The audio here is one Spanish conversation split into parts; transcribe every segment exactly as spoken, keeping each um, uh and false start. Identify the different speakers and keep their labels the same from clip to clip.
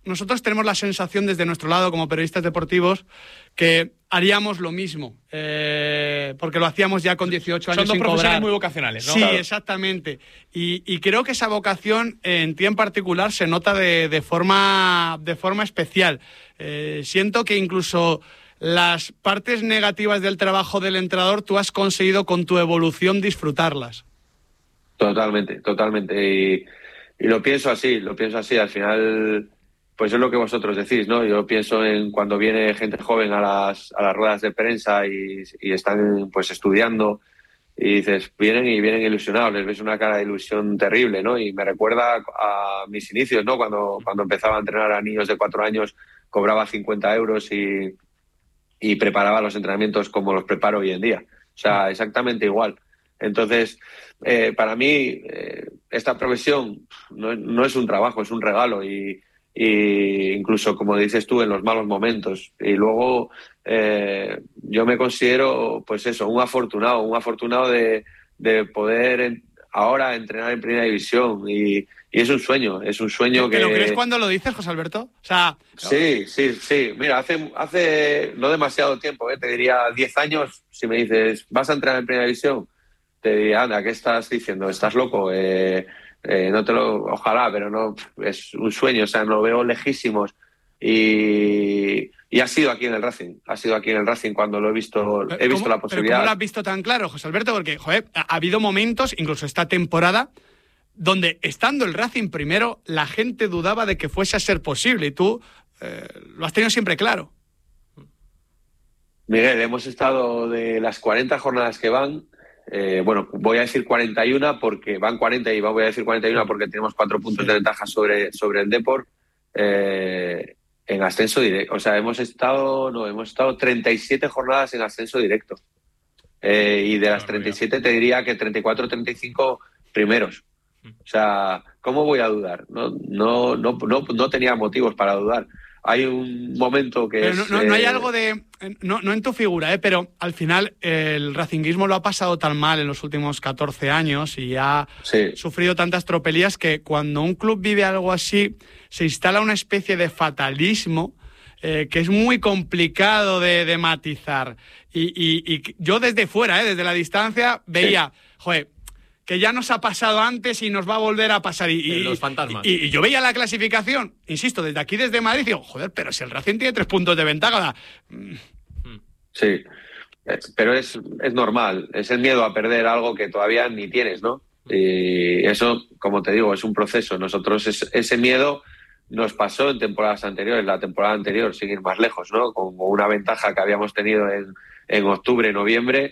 Speaker 1: nosotros tenemos la sensación desde nuestro lado como periodistas deportivos que haríamos lo mismo, eh, porque lo hacíamos ya con dieciocho años
Speaker 2: sin cobrar. Son dos profesiones muy
Speaker 1: vocacionales,
Speaker 2: ¿no?
Speaker 1: Sí,
Speaker 2: Claro.
Speaker 1: exactamente. Y, y creo que esa vocación en ti en particular se nota de, de, forma, de forma especial. Eh, siento que incluso las partes negativas del trabajo del entrenador tú has conseguido con tu evolución disfrutarlas.
Speaker 3: Totalmente, totalmente. Y, y lo pienso así, lo pienso así. Al final, pues es lo que vosotros decís, ¿no? Yo pienso en cuando viene gente joven a las, a las ruedas de prensa y, y están pues estudiando y dices, vienen y vienen ilusionados, les ves una cara de ilusión terrible, ¿no? Y me recuerda a mis inicios, ¿no? Cuando, cuando empezaba a entrenar a niños de cuatro años, cobraba cincuenta euros y, y preparaba los entrenamientos como los preparo hoy en día. O sea, exactamente igual. Entonces, eh, para mí, eh, esta profesión no, no es un trabajo, es un regalo y, y incluso, como dices tú, en los malos momentos. Y luego eh, yo me considero, pues eso, un afortunado, un afortunado de, de poder en, ahora entrenar en Primera División y, y es un sueño, es un sueño
Speaker 1: ¿Te,
Speaker 3: que...
Speaker 1: ¿Te lo crees cuando lo dices, José Alberto? O sea...
Speaker 3: Sí, sí, sí. Mira, hace, hace no demasiado tiempo, ¿eh? Te diría diez años, si me dices, ¿vas a entrenar en Primera División? Te diría, anda, ¿qué estás diciendo? ¿Estás loco? Eh, eh, no te lo, ojalá, pero no, es un sueño, o sea, lo veo lejísimos. Y, y ha sido aquí en el Racing, ha sido aquí en el Racing cuando lo he visto, he visto
Speaker 1: ¿Cómo,
Speaker 3: la posibilidad.
Speaker 1: ¿Pero cómo lo has visto tan claro, José Alberto? Porque, joder, ha, ha habido momentos, incluso esta temporada, donde estando el Racing primero, la gente dudaba de que fuese a ser posible y tú eh, lo has tenido siempre claro.
Speaker 3: Miguel, hemos estado de las cuarenta jornadas que van. Eh, bueno, voy a decir cuarenta y uno porque van cuarenta y voy a decir cuarenta y uno porque tenemos cuatro puntos sí. de ventaja sobre, sobre el Depor eh, en ascenso directo. O sea, hemos estado, no, hemos estado treinta y siete jornadas en ascenso directo. Eh, y de las treinta y siete te diría que treinta y cuatro, treinta y cinco primeros. O sea, ¿cómo voy a dudar? No, no, no, no, no tenía motivos para dudar. Hay un momento que
Speaker 1: pero
Speaker 3: es...
Speaker 1: No, no, no hay
Speaker 3: eh...
Speaker 1: algo de... No, no en tu figura, ¿eh? Pero al final el racinguismo lo ha pasado tan mal en los últimos catorce años y ha sí. sufrido tantas tropelías que cuando un club vive algo así se instala una especie de fatalismo eh, que es muy complicado de, de matizar. Y, y, y yo desde fuera, ¿eh? Desde la distancia, veía, sí. joder, que ya nos ha pasado antes y nos va a volver a pasar. Y, y
Speaker 2: los fantasmas.
Speaker 1: Y, y yo veía la clasificación, insisto, desde aquí, desde Madrid, digo, joder, pero si el Racing tiene tres puntos de ventaja.
Speaker 3: Sí, pero es, es normal, es el miedo a perder algo que todavía ni tienes, ¿no? Y eso, como te digo, es un proceso. Nosotros es, ese miedo nos pasó en temporadas anteriores, la temporada anterior, sin ir más lejos, ¿no? Con una ventaja que habíamos tenido en, en octubre, noviembre.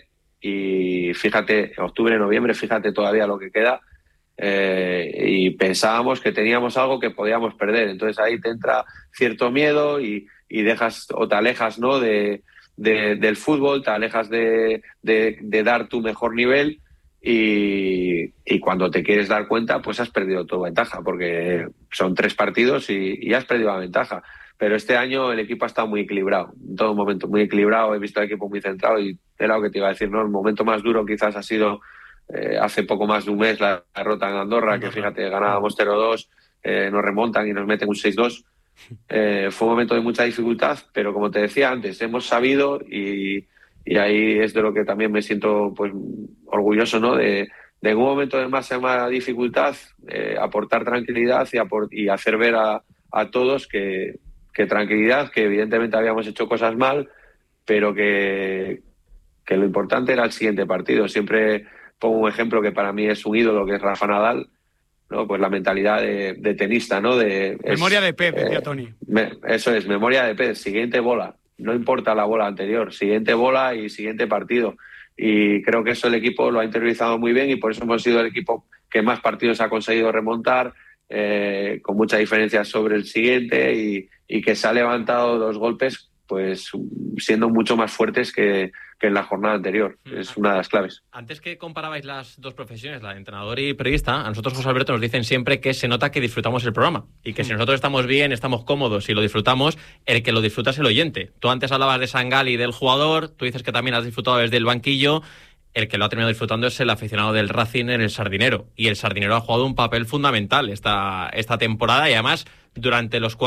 Speaker 3: Y fíjate, octubre, noviembre, fíjate todavía lo que queda eh, y pensábamos que teníamos algo que podíamos perder. Entonces ahí te entra cierto miedo y, y dejas o te alejas, ¿no? de, de, del fútbol, te alejas de, de, de dar tu mejor nivel y, y cuando te quieres dar cuenta pues has perdido tu ventaja porque son tres partidos y, y has perdido la ventaja. Pero este año el equipo ha estado muy equilibrado, en todo momento muy equilibrado, he visto al equipo muy centrado y era lo que te iba a decir, ¿no? El momento más duro quizás ha sido eh, hace poco más de un mes la derrota en Andorra, Andorra. que fíjate, ganábamos cero dos, eh, nos remontan y nos meten un seis dos. Eh, fue un momento de mucha dificultad, pero como te decía antes, hemos sabido y, y ahí es de lo que también me siento pues orgulloso, ¿no? De, de en un momento de máxima dificultad eh, aportar tranquilidad y, aport- y hacer ver a, a todos que que tranquilidad, que evidentemente habíamos hecho cosas mal, pero que, que lo importante era el siguiente partido. Siempre pongo un ejemplo que para mí es un ídolo, que es Rafa Nadal, ¿no? Pues la mentalidad de, de tenista, ¿no? De,
Speaker 1: memoria
Speaker 3: es,
Speaker 1: de pez, decía
Speaker 3: eh,
Speaker 1: Tony.
Speaker 3: Me, eso es, memoria de pez, siguiente bola. No importa la bola anterior, siguiente bola y siguiente partido. Y creo que eso el equipo lo ha interiorizado muy bien y por eso hemos sido el equipo que más partidos ha conseguido remontar, eh, con mucha diferencia sobre el siguiente y, y que se ha levantado los golpes pues siendo mucho más fuertes que, que en la jornada anterior. Es una de las claves.
Speaker 2: Antes que comparabais las dos profesiones, la de entrenador y periodista, a nosotros, José Alberto, nos dicen siempre que se nota que disfrutamos el programa y que si nosotros estamos bien, estamos cómodos y lo disfrutamos, el que lo disfruta es el oyente. Tú antes hablabas de Sangali, del jugador, tú dices que también has disfrutado desde el banquillo. El que lo ha terminado disfrutando es el aficionado del Racing en el Sardinero. Y el Sardinero ha jugado un papel fundamental esta, esta temporada y además durante los cuatro